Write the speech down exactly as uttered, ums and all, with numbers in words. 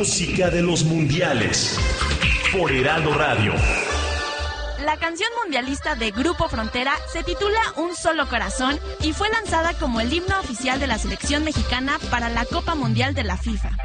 música de los mundiales por Heraldo Radio. La canción mundialista de Grupo Frontera se titula Un Solo Corazón y fue lanzada como el himno oficial de la selección mexicana para la Copa Mundial de la FIFA.